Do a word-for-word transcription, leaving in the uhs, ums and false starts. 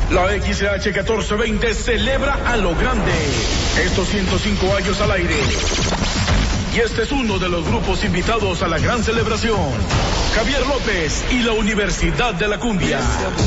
La X H catorce veinte celebra a lo grande estos ciento cinco años al aire. Y este es uno de los grupos invitados a la gran celebración. Javier López y la Universidad de la Cumbia.